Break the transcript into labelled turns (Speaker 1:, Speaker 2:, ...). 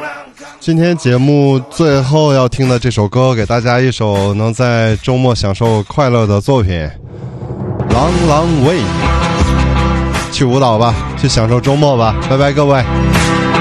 Speaker 1: 今天节目最后要听的这首歌，给大家一首能在周末享受快乐的作品，《Long Long Way》。去舞蹈吧，去享受周末吧，拜拜各位。